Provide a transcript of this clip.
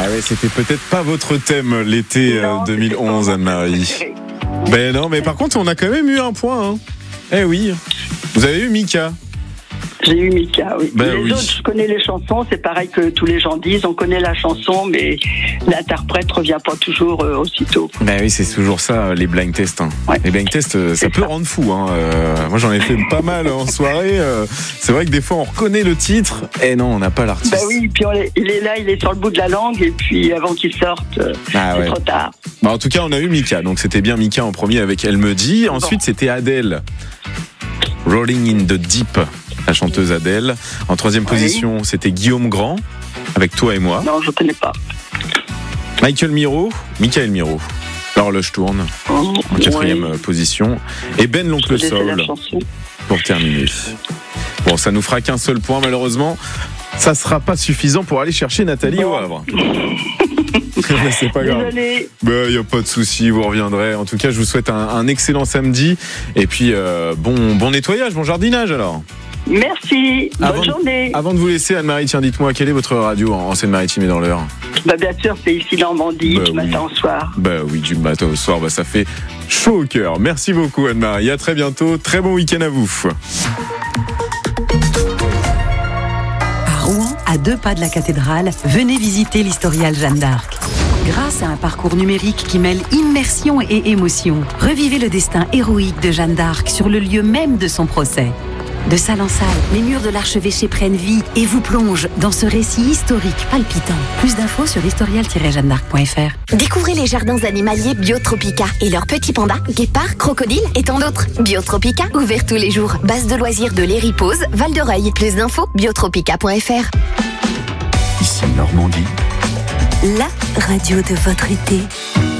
ouais, c'était peut-être pas votre thème l'été 2011, Anne-Marie. Ben non, mais par contre, on a quand même eu un point. Hein. Eh oui, vous avez eu Mika. J'ai eu Mika, oui. Ben les autres, je connais les chansons, c'est pareil que tous les gens disent, on connaît la chanson, mais l'interprète revient pas toujours aussitôt. Ben oui, c'est toujours ça, les blind tests. Hein. Ouais. Les blind tests, ça peut rendre fou. Hein. Moi, j'en ai fait pas mal en soirée. C'est vrai que des fois, on reconnaît le titre, et non, on n'a pas l'artiste. Ben oui, puis il est là, il est sur le bout de la langue, et puis avant qu'il sorte, c'est trop tard. Bah, en tout cas, on a eu Mika, donc c'était bien Mika en premier avec Elle me dit. Ensuite, c'était Adèle. Rolling in the Deep, la chanteuse Adèle. En troisième position, c'était Guillaume Grand, avec Toi et moi. Non, je connais pas. Michael Miro, Michael Miro. L'horloge tourne, en quatrième position. Et Ben l'oncle Saul, pour terminer. Bon, ça nous fera qu'un seul point, malheureusement. Ça sera pas suffisant pour aller chercher Nathalie au Havre. C'est pas grave. Désolée. Il n'y a pas de souci, vous reviendrez. En tout cas, je vous souhaite un excellent samedi. Et puis, bon nettoyage, bon jardinage alors. Merci, bonne journée. Avant de vous laisser, Anne-Marie, tiens, dites-moi, quelle est votre radio en Seine-Maritime et dans l'Eure ? Bien sûr, c'est ici Normandie, du matin au soir. Oui, du matin au soir, ça fait chaud au cœur. Merci beaucoup, Anne-Marie. À très bientôt. Très bon week-end à vous. Rouen, à 2 pas de la cathédrale, venez visiter l'Historial Jeanne d'Arc. Grâce à un parcours numérique qui mêle immersion et émotion, revivez le destin héroïque de Jeanne d'Arc sur le lieu même de son procès. De salle en salle, les murs de l'archevêché prennent vie et vous plongent dans ce récit historique palpitant. Plus d'infos sur historial-jeannedarc.fr. Découvrez les jardins animaliers Biotropica et leurs petits pandas, guépards, crocodiles et tant d'autres. Biotropica, ouvert tous les jours. Base de loisirs de l'Héripose, Val-de-Reuil. Plus d'infos, biotropica.fr. Ici Normandie. La radio de votre été.